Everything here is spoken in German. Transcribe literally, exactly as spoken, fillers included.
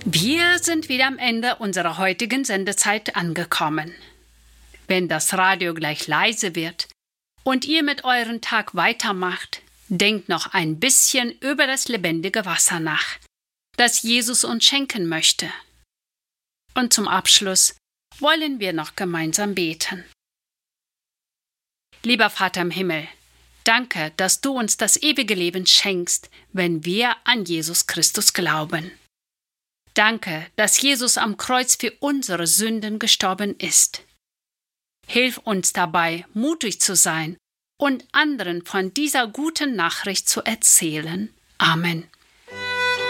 Wir sind wieder am Ende unserer heutigen Sendezeit angekommen. Wenn das Radio gleich leise wird und ihr mit eurem Tag weitermacht, denkt noch ein bisschen über das lebendige Wasser nach, das Jesus uns schenken möchte. Und zum Abschluss wollen wir noch gemeinsam beten. Lieber Vater im Himmel, danke, dass du uns das ewige Leben schenkst, wenn wir an Jesus Christus glauben. Danke, dass Jesus am Kreuz für unsere Sünden gestorben ist. Hilf uns dabei, mutig zu sein und anderen von dieser guten Nachricht zu erzählen. Amen.